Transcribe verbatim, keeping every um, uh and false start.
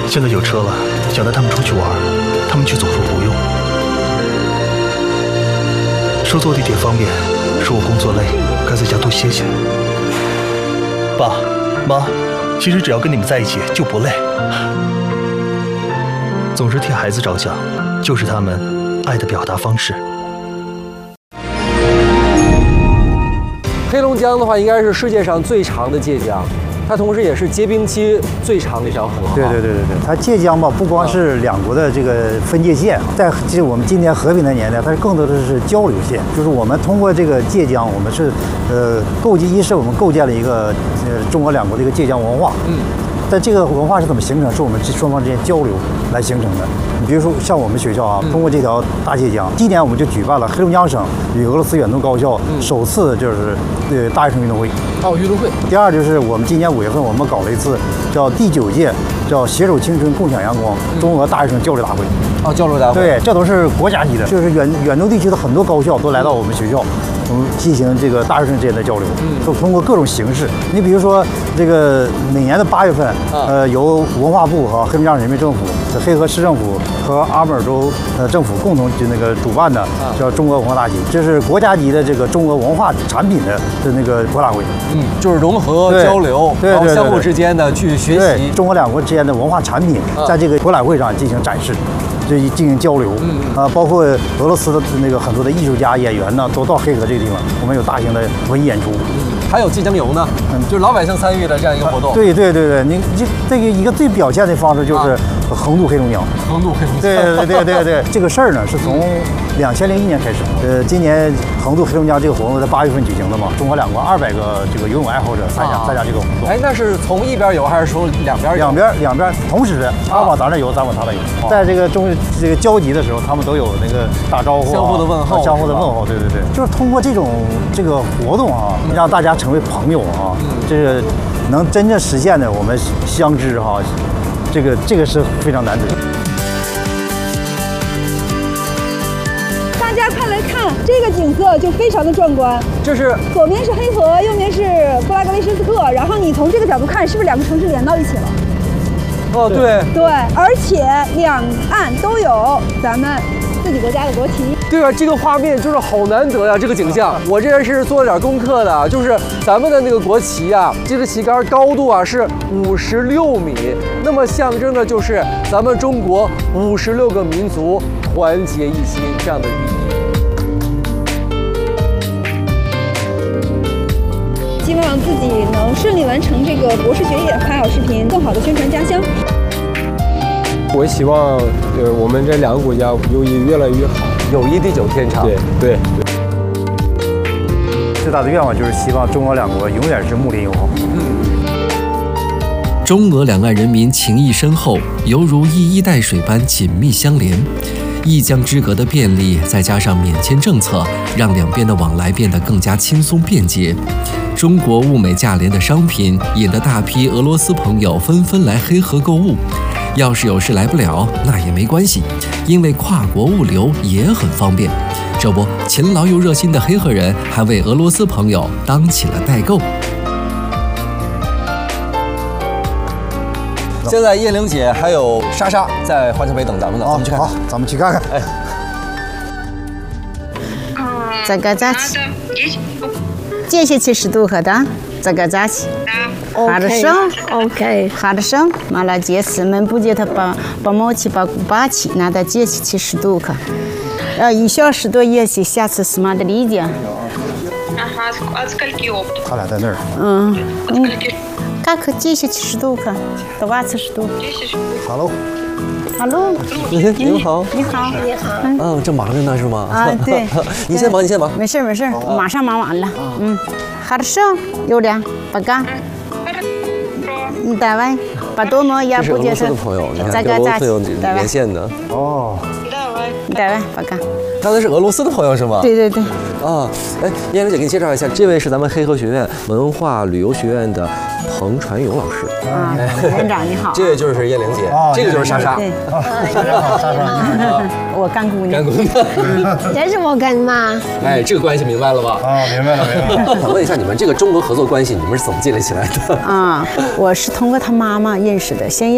现在有车了，想带他们出去玩，他们却总说不用。说坐地铁方便，说我工作累，该在家多歇歇。爸妈，其实只要跟你们在一起就不累。总是替孩子着想，就是他们爱的表达方式。 黑龙江的话，应该是世界上最长的界江。 它同时也是结冰期最长的一条河。 对对对对对，它界江吧，不光是两国的这个分界线，在这我们今天和平的年代，它更多的是交流线，就是我们通过这个界江，我们是呃构建，一是我们构建了一个呃中国两国的一个界江文化。嗯。 但这个文化是怎么形成？是我们这双方之间交流来形成的。你比如说，像我们学校啊，通过这条大界江，今年我们就举办了黑龙江省与俄罗斯远东高校首次就是呃大学生运动会。 哦，运动会。 第二就是我们今年五月份我们搞了一次叫第九届叫携手青春共享阳光中俄大学生交流大会。 哦，交流大会。对， 这都是国家级的，就是远远东地区的很多高校都来到我们学校。 我们进行这个大学生之间的交流，都通过各种形式。你比如说，这个每年的八月份，呃，由文化部和黑龙江人民政府、黑河市政府和阿姆尔州呃政府共同就那个主办的，叫中俄文化大集，这是国家级的这个中俄文化产品的的那个博览会。 嗯，就是融合交流，然后相互之间的去学习， 中俄两国之间的文化产品，在这个博览会上进行展示。 就进行交流，嗯啊，包括俄罗斯的那个很多的艺术家、演员呢，都到黑河这个地方，我们有大型的文艺演出。 还有界江游呢，嗯，就是老百姓参与的这样一个活动。 对对对对，你这这个一个最表现的方式就是横渡黑龙江。 横渡黑龙江。 对对对对对，这个事儿呢是从两千零一年开始，呃，今年横渡黑龙江这个活动在八月份举行的嘛，中俄两国二百个这个游泳爱好者参加参加这个活动。 哎，那是从一边游还是说两边游？ 两边两边同时的，他往咱这游，咱往他那游，在这个中。 这个交集的时候，他们都有那个打招呼、 相互的问候、 相互的问候，对对对，就是通过这种这个活动啊，让大家成为朋友啊，这个能真正实现的我们相知哈，这个这个是非常难得。 大家快来看，这个景色就非常的壮观。 这是左边是黑河，右边是布拉格雷什斯克，然后你从这个角度看，是不是两个城市连到一起了？ 哦，对对，而且两岸都有咱们自己国家的国旗。 对啊，这个画面就是好难得呀、啊，这个景象。我这是做了点功课的，就是咱们的那个国旗啊，这个旗杆高度啊是五十六米，那么象征的就是咱们中国五十六个民族团结一心这样的寓意。 希望自己能顺利完成这个博士学业，拍好视频，更好的宣传家乡。 我希望，呃，我们这两个国家友谊越来越好， 友谊地久天长。 对对对。最大的愿望就是希望中俄两国永远是睦邻友好。嗯。 中俄两岸人民情谊深厚，犹如一衣带水般紧密相连。 一江之隔的便利，再加上免签政策，让两边的往来变得更加轻松便捷。中国物美价廉的商品，引得大批俄罗斯朋友纷纷来黑河购物。要是有事来不了，那也没关系，因为跨国物流也很方便。这不，勤劳又热心的黑河人还为俄罗斯朋友当起了代购。 现在叶玲姐还有莎莎在环球北等咱们呢，咱们去看看。 好，咱们去看看。哎， Заказать десять штук, да? Заказать. Хорошо? Окей. Хорошо. Молодец. Мы будем помочь покупать. Надо десять штук. Еще что есть? Сейчас смотрите. Ага, от скольки опт? 他俩在那儿。 嗯。Как десять штук? двадцать штук. Hello. Hello. 您好。 你好。 你好。 嗯，正忙着呢是吗？ 啊，对。 你先忙，你先忙。 没事没事，马上忙完了。嗯。Хорошо, Юля. Пока. Давай. Потом я буду. 这是俄罗斯的朋友，你看跟俄罗斯有连线的。哦。 Давай. Пока. 刚才是俄罗斯的朋友是吗？ 对对对。 啊，哎，叶玲姐给你介绍一下，这位是咱们黑河学院文化旅游学院的彭传勇老师。 啊，园长你好。 这位就是叶玲姐，这个就是莎莎。 对。我干姑娘。 干姑娘。 这是我干妈。 哎，这个关系明白了吧？ 啊，明白了，明白了。 想问一下，你们这个中俄合作关系，你们是怎么建立起来的？ 啊，我是通过他妈妈认识的，先。